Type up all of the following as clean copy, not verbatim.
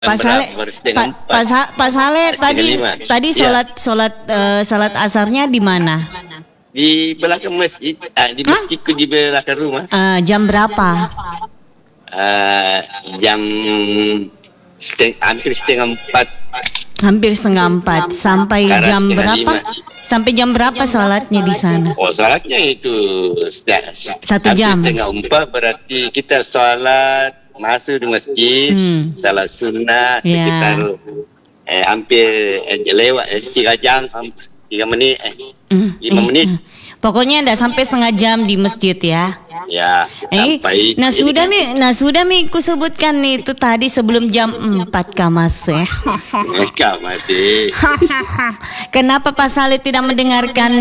Pak Saleh, Pak Saleh tadi sholat asarnya di mana? Di belakang masjid, di masjidku di belakang rumah. Jam berapa? Jam hampir setengah 4. Hampir setengah 4. Sampai jam berapa? 5. Sampai jam berapa sholatnya di sana? Oh, sholatnya itu 1 jam. Setengah 4 berarti kita sholat masuk di masjid, salat sunnah sekitar hampir lewat 3 jam, 3 menit, 5 menit. Pokoknya enggak sampai setengah jam di masjid ya. Ya, sampai. Sudah mi ku sebutkan nih itu tadi sebelum jam 4 masih. Kenapa Pak Saleh tidak mendengarkan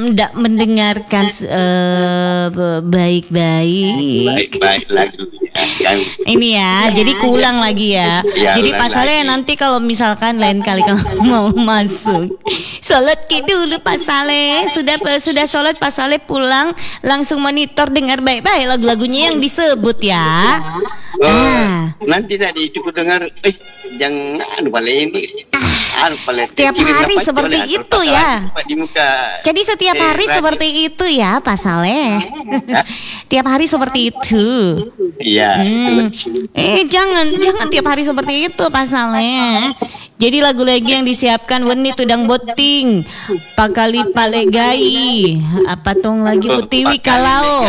baik-baik? Baik lagu. Ini ya, jadi kuulang lagi ya. Jadi Pak Saleh nanti kalau misalkan lain kali kalau mau masuk, sholat dulu Pak Saleh. Sudah sholat Pak Saleh pulang langsung monitor dengar baik-baik lagu-lagunya yang disebut ya. Nanti tadi cukup dengar jangan balik ini. Setiap hari seperti itu ya. Jadi setiap hari seperti itu ya Pak Saleh. Tiap hari seperti itu. Iya. Jangan tiap hari seperti itu Pak Saleh. Jadi lagu-lagu yang disiapkan Weni Tudang Boting, Pakali Palegai, apa tong lagi Putiwi Kalau.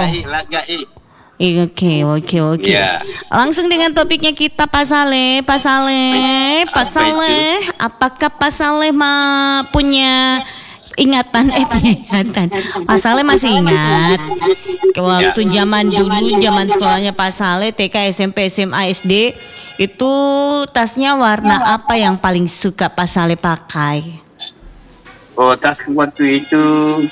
Oke. Yeah. Langsung dengan topiknya kita Pak Saleh. Apakah Pak Saleh punya ingatan? Pak Saleh masih ingat waktu zaman dulu, zaman sekolahnya Pak Saleh TK, SMP, SMA, SD, itu tasnya warna apa yang paling suka Pak Saleh pakai? Oh, tas waktu itu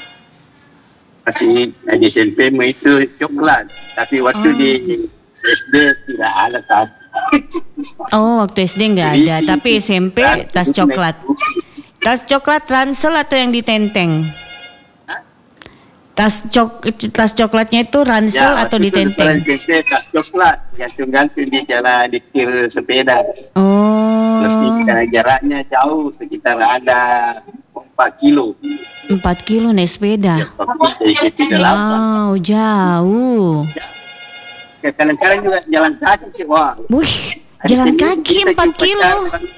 masih di SMP itu coklat, tapi waktu di SD tidak ada tas. Oh, waktu SD nggak ada, tapi SMP tas coklat. Tas coklat ransel atau yang ditenteng? Tas coklatnya itu ransel atau ditenteng? Tas coklat, gantung-gantung di jalan di setir sepeda. Oh. Terus jaraknya jauh, sekitar ada 4 kilo. 4 kilo naik sepeda. Wow, jauh. Kadang-kadang juga jalan kaki sih, wah. Wih, jalan kaki 4 kilo.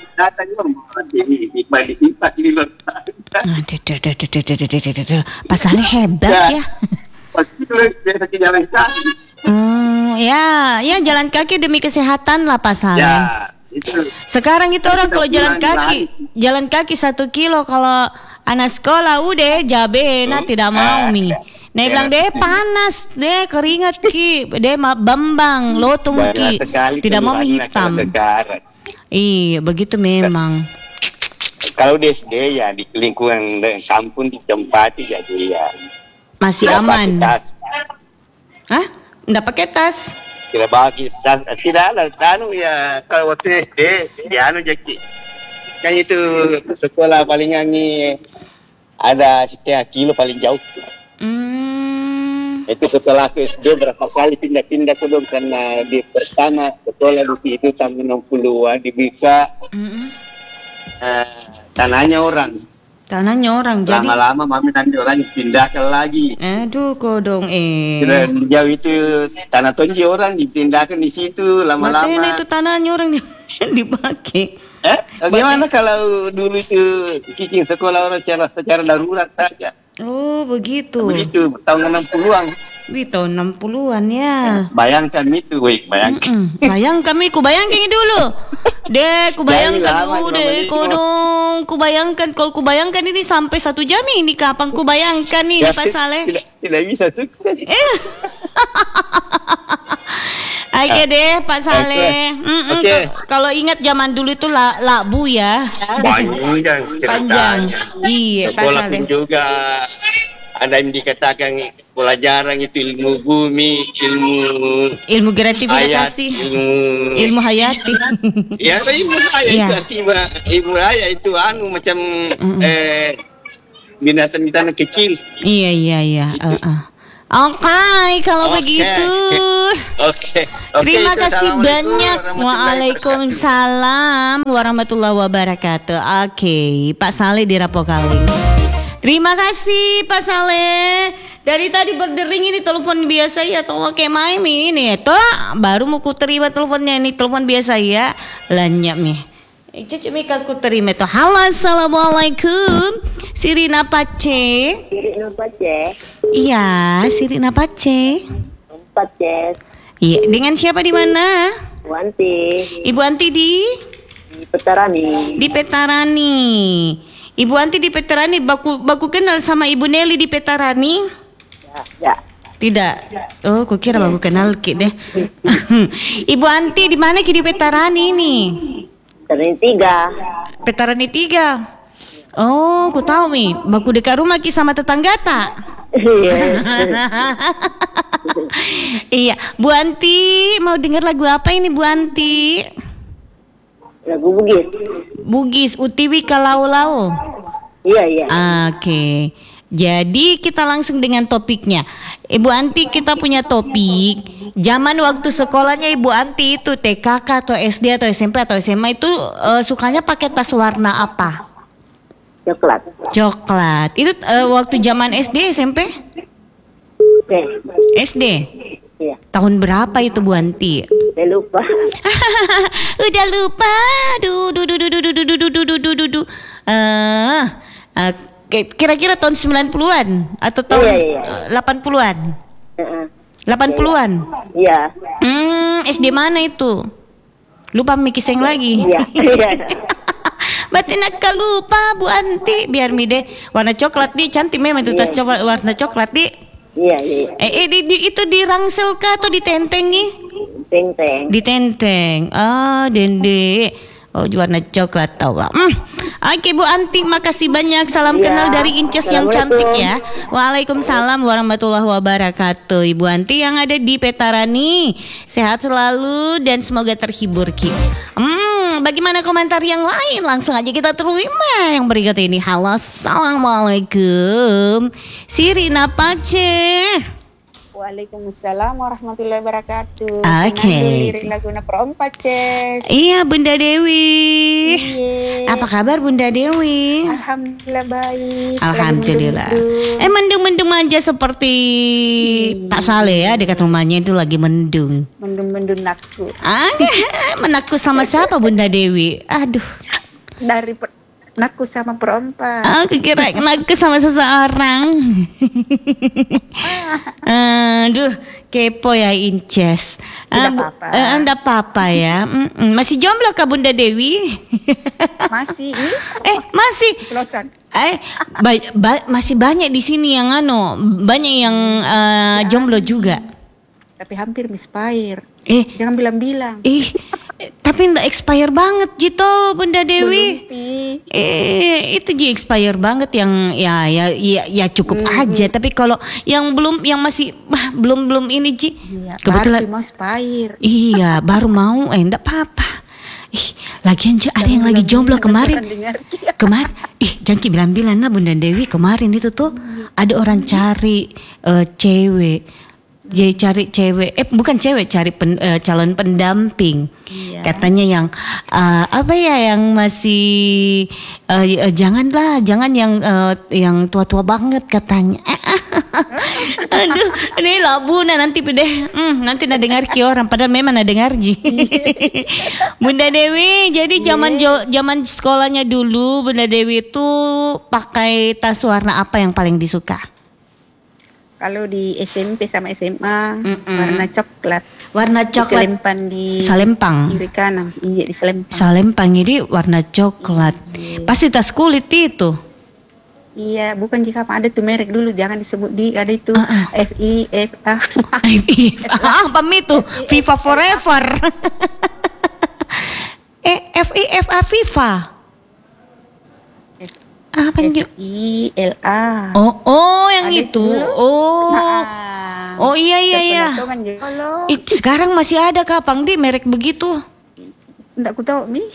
Pak Saleh hebat ya. Ya jalan kaki demi kesehatan lah Pak Saleh. Sekarang itu orang kalau jalan kaki 1 kilo, kalau anak sekolah udah jabe tidak mau mi. Nah bilang deh panas deh keringat ki deh bambang lotung ki tidak mau mie hitam. Iya begitu memang. Kalau di SD ya di lingkungan kampung ditempati jadi ya masih aman. Hah? Nggak pakai tas? Tidak bagi tas, tidak ada. Ya kalau waktu SD ya jadi kan itu sekolah palingan nih ada setengah kilo paling jauh. Itu setelah ke SD berapa kali pindah-pindah ke dong karena di pertama sekolah di itu tahun 60-an dibuka. Tanahnya orang jadi lama-lama mami nanti orang dipindahkan lagi. Aduh kodong jauh itu tanah tonji orang dipindahkan di situ lama-lama. Matanya itu tanahnya orang dipakai. Bagaimana kalau dulu itu kiking sekolah orang secara darurat saja. Oh begitu. Begitu tahun 60-an. Wih tahun 60-an ya. Bayangkan itu, bayangkan. Bayangkan dulu. Kubayangkan kodong. Kubayangkan ini sampai 1 jam ini kapan kubayangkan nih Pak Saleh. Tidak bisa sukses. Oke deh Pak Saleh. Kalau ingat zaman dulu itu labu ya. Panjang. Iya Pak Saleh. Juga ada yang dikatakan pelajaran itu ilmu bumi, ilmu gratifikasi, ilmu hayati. Ya ilmu hayati ilmu hayati itu macam binatang kecil. Iya. Oke, kalau begitu. Oke. Terima kasih banyak. Waalaikumsalam warahmatullahi wabarakatuh. Oke, Pak Saleh di Rapokaling. Terima kasih Pak Saleh. Dari tadi berdering ini telepon biasa ya, atau kayak main ini itu baru mau ku terima teleponnya, ini telepon biasa ya. Lanjut nih. Cucu Mika ku terima tuh. Halo, assalamualaikum. Sirina Pace. Sirina Pace. Iya, Sirina Pace. Pace. Iya, dengan siapa di mana? Ibu Anti. Ibu Anti di Petarani. Di Petarani. Ibu Anti di Petarani, baku kenal sama Ibu Nelly di Petarani? Ya. Tidak. Oh, ku kira baku kenal ki deh. Ibu Anti di mana ki di Petarani ini? Petarani 3. Oh, ku tahu mi. Baku dekat rumah ki sama tetangga tak? Iya, Bu Anti mau dengar lagu apa ini Bu Anti? Lagu Bugis. Bugis, Utiwi Kalau-lau. Iya. Oke. Jadi kita langsung dengan topiknya. Ibu Anti, kita punya topik. Zaman waktu sekolahnya Ibu Anti itu TKK atau SD atau SMP atau SMA itu sukanya pakai tas warna apa? Coklat. Itu waktu zaman SD SMP? SD. Iya. Tahun berapa itu Bu Anti? Udah lupa. Udah lupa. Kira-kira tahun 90-an atau tahun 80-an? 80-an? Iya. SD mana itu? Lupa mikiseng lagi. Iya. Berarti nak lupa Bu Anti. Biar mi deh warna coklat di cantik memang itu tas coklat warna coklat di. Iya. Itu di rangsel kah atau ditentengi? Tenteng. Ditenteng. Dende. Oh, warna coklat tahu. Oke Bu Anti, makasih banyak. Salam kenal dari Inces yang cantik ya. Waalaikumsalam warahmatullahi wabarakatuh. Ibu Anti yang ada di Petarani, sehat selalu dan semoga terhibur Ki. Bagaimana komentar yang lain? Langsung aja kita terima yang berikut ini. Halo, assalamualaikum. Sirina Pace. Waalaikumsalam warahmatullahi wabarakatuh. Oke. Lirik lagu Perompat, Ces. Iya, Bunda Dewi. Iye. Apa kabar Bunda Dewi? Alhamdulillah baik. Alhamdulillah. Mendung-mendung aja seperti Pak Saleh ya, dekat rumahnya itu lagi mendung. Mendung-mendung nakku. Menakut sama siapa Bunda Dewi? Aduh. Nakku sama Perompat. Aku kira nakut sama seseorang. Aduh, kepo ya Inces. Tidak apa-apa ya. Masih jomblo kah Bunda Dewi? Masih. Masih. Pelosan. Masih banyak di sini yang banyak yang jomblo juga. Tapi hampir misfire. Jangan bilang-bilang. Tapi ndak expire banget Jito Bunda Dewi. Itu expire banget yang ya cukup aja. Tapi kalau yang masih belum ini Ji. Iya, kebetulan baru mau expire. Iya, baru mau ndak apa-apa. Lagian ada yang lagi jomblo kemarin. Jangki bilang-bilang Bunda Dewi kemarin itu tuh ada orang cari cewek. Jadi cari cewek, bukan cewek, cari calon pendamping. Iya. Katanya yang yang masih jangan yang tua-tua banget katanya. Aduh, ini labu nanti deh. Nanti dengar ki orang padahal memang dengar ji. Bunda Dewi, jadi zaman sekolahnya dulu Bunda Dewi itu pakai tas warna apa yang paling disuka? Kalau di SMP sama SMA warna coklat. Warna coklat. Salempang. Kiri kanan. Iya di Salempang. Salempang ini warna coklat. Pasti tas kulit itu. Iya, bukan jika ada tuh merek dulu, jangan disebut ada itu FIFA. Apa itu? FIFA Forever. FIFA. Apa ILA. Oh, yang ada itu. Oh iya. Sekarang masih ada kapang di merek begitu? Enggak ku tahu Mi.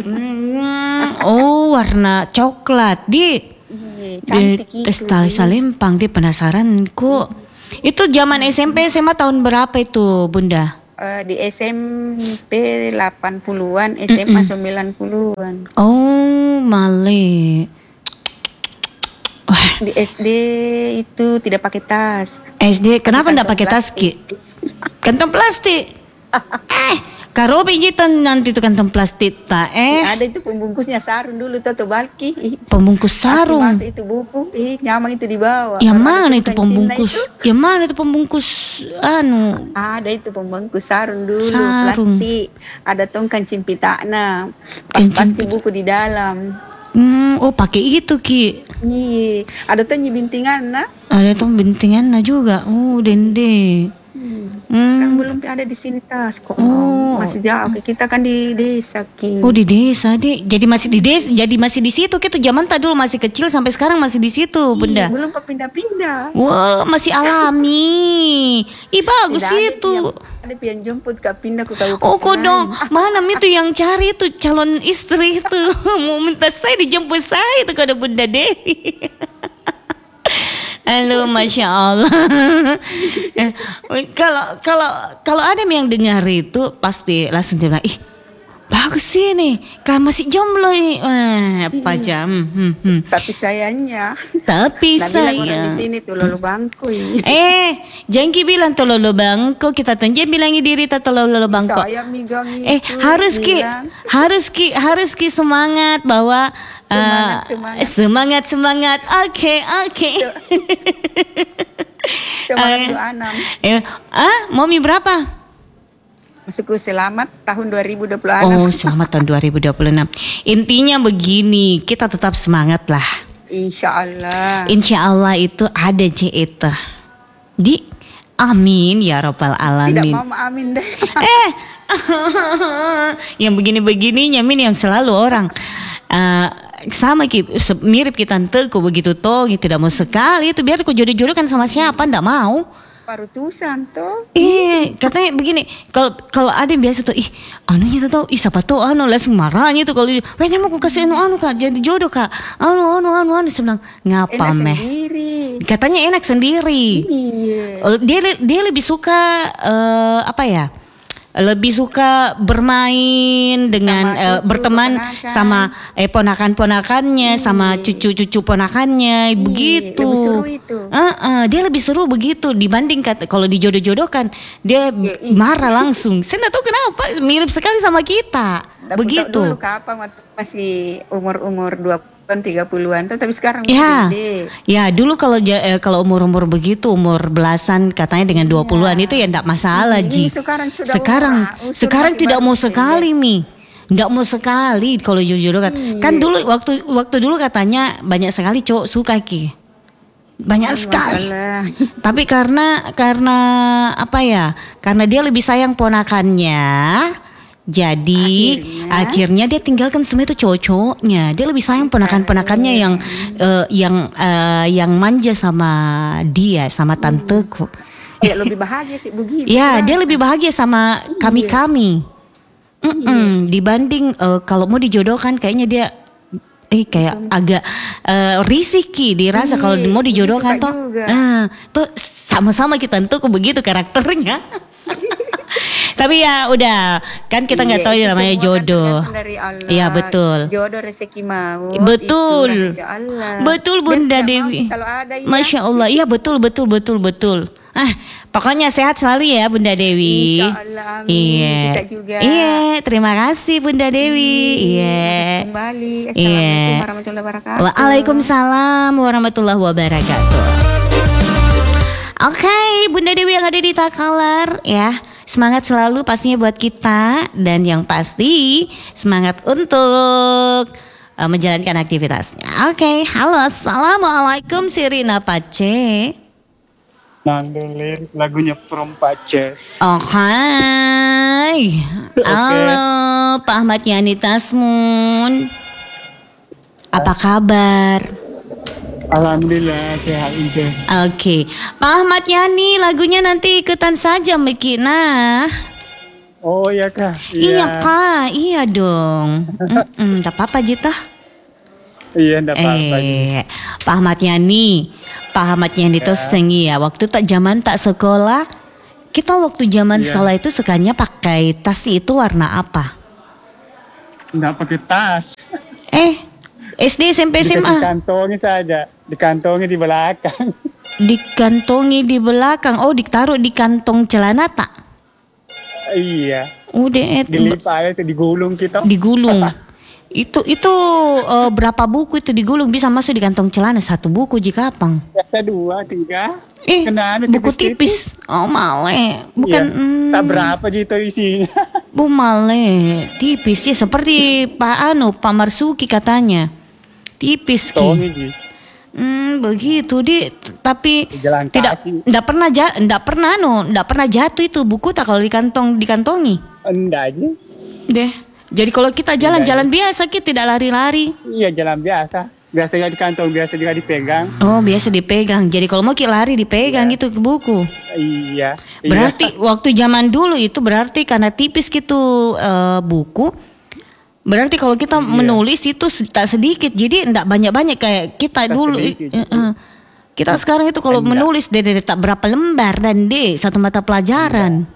Warna coklat di. Cantik itu. Tes tali Salempang di penasaran kok. Itu zaman SMP SMA tahun berapa itu, Bunda? Di SMP 80-an, SMA 90-an. Oh, male. Wah. Di SD itu tidak pakai tas. SD kenapa enggak pakai tas, Ki? Kantong plastik. Karo pijitan nanti itu kantong plastik tak Ada itu pembungkusnya sarung dulu tuh balki. Pembungkus sarung. Masuk itu buku, nyamang itu dibawa. Yang mana itu pembungkus? Yang mana itu pembungkus anu? Ada itu pembungkus sarung dulu, plastik. Ada tongkan cimpitakna. Pas-pasti buku di dalam. Oh pakai itu Ki. Iya, ada tuh bintingan nah. Ada tuh bintingan nah juga. Oh dende. Kan belum ada di sini tas kok. Masih jauh. Kita kan di desa Ki. Oh di desa deh. Jadi masih di desa. Jadi masih di situ gitu. Zaman tadi dulu masih kecil sampai sekarang masih di situ Bunda. Belum pindah-pindah. Wah masih alami. Ih bagus itu. Ada pian jemput kak pindah ke kabupaten. Oh kodong, mana itu yang cari tuh calon istri itu mau minta saya dijemput saya itu kada Bunda Dewi. Halo, masya Allah. Kalau ada yang dengar itu pasti langsung dia bilang, ih bagus sih nih, kan masih jomblo nih. Apa jam? Tapi sayangnya. Tapi saya. Di sini tuh lolo bangku. Jangan bilang tuh lolo bangku, kita tuh jangan bilangi diri tuh lolo bangku. Saya migang harus ki semangat bahwa semangat. Oke. Semangat 26. Mami berapa? Masukku selamat tahun 2026. Oh, selamat tahun 2026. Intinya begini, kita tetap semangat lah. Insya Allah itu ada itu. Amin ya Rabbal Alamin. Tidak mau amin deh. Yang begini-begini nyamin yang selalu orang sama mirip kita teku begitu toh, tidak mau sekali itu biar aku jodoh-jodohkan sama siapa, ndak mau. Parutusan toh. Katanya begini, kalau ada yang biasa tuh, anunya tuh siapa tuh langsung marahnya tuh kalau mau aku kasih kak jadi jodoh kak, saya bilang ngapa meh? Katanya enak sendiri. Dia lebih suka lebih suka bermain dengan berteman sama ponakan-ponakannya, sama cucu-cucu ponakannya, begitu. Lebih seru itu. Dia lebih seru begitu dibanding kalau dijodoh-jodohkan dia marah langsung. Saya nggak tahu kenapa mirip sekali sama kita. Begitu. Dulu kapan masih umur 30-an tuh, tapi sekarang gede. Ya, dulu kalau umur begitu, umur belasan katanya dengan 20-an itu ya enggak masalah, Ji. Sekarang tidak mau sekali, Mi. Enggak mau sekali kalau jujur kan. Kan dulu waktu dulu katanya banyak sekali cowok suka Ki. Banyak sekali. Tapi karena apa ya? Karena dia lebih sayang ponakannya. Jadi akhirnya dia tinggalkan semua itu cowok-cowoknya. Dia lebih sayang ponakan-ponakannya yang manja sama dia, sama tanteku. Ya lebih bahagia begitu. Ya, dia lebih bahagia sama kami-kami. Dibanding kalau mau dijodohkan kayaknya dia kayak agak risih Ki, dirasa kalau mau dijodohkan tuh sama-sama kita tanteku begitu karakternya. Tapi ya udah, kan kita nggak tahu namanya jodoh. Iya betul. Jodoh rezeki mau. Betul. Betul Bunda Dewi. Masya Allah. Iya betul. Pokoknya sehat selalu ya Bunda Dewi. Insya Allah, amin. Iya. Kita juga. Iya, terima kasih Bunda Dewi. Iya. Kembali. Assalamualaikum warahmatullahi wabarakatuh. Waalaikumsalam warahmatullahi wabarakatuh. Oke, Bunda Dewi yang ada di Takalar ya. Semangat selalu pastinya buat kita. Dan yang pasti semangat untuk menjalankan aktivitasnya. Oke, halo, assalamualaikum Sirina Pace. Nanggalin lagunya From Paces. Hai. Halo Pak Ahmad Yani Tasmun. Apa kabar? Alhamdulillah sehat Inces. Oke, Pak Ahmad Yani lagunya nanti ikutan saja Mekina. Oh iya kak. Iya kak, iya dong. Tak apa-apa Jita. Iya, enggak apa-apa. Pak Ahmad Yani itu sengi ya. Waktu tak sekolah, kita waktu zaman sekolah itu sukanya pakai tas itu warna apa? Enggak pakai tas. SD, SMP, SMA. Dikantongi saja, dikantongi di belakang. Dikantongi di belakang. Oh, ditaruh di kantong celana tak? Iya. Udah dilipat itu digulung kita. Digulung. Itu berapa buku itu digulung bisa masuk di kantong celana? 1 buku jika apang? Biasa 2, 3. Buku tipis. Oh male, bukan. Tak berapa gitu isinya. Bu male, tipis ya seperti Pak Marsuki katanya. Tipis ki. Begitu tapi tidak pernah jatuh itu buku tak kalau dikantongi. Enggak aja. Deh. Jadi kalau kita jalan-jalan biasa kita tidak lari-lari. Iya, jalan biasa. Biasa di kantong, biasa juga dipegang. Oh, biasa dipegang. Jadi kalau mau kita lari dipegang gitu ke buku. Iya. Berarti waktu zaman dulu itu berarti karena tipis gitu buku. Berarti kalau kita menulis itu tak sedikit. Jadi enggak banyak-banyak kayak kita dulu. Kita sekarang itu kalau menulis tak berapa lembar dan satu mata pelajaran.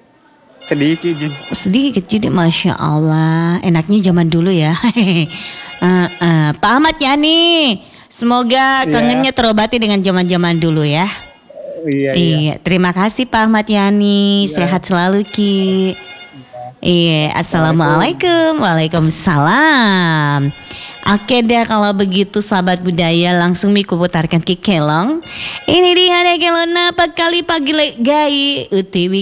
Sedikit jadi Masya Allah. Enaknya zaman dulu ya. Pak Ahmad Yani, semoga kangennya terobati dengan zaman-zaman dulu ya. Iya. Terima kasih Pak Ahmad Yani. Sehat selalu Ki. Iya. Assalamualaikum. Waalaikumsalam. Oke deh kalau begitu sahabat budaya langsung miku putarkan ke kelong. Ini dia ada kelong apa kali pagi gai UTW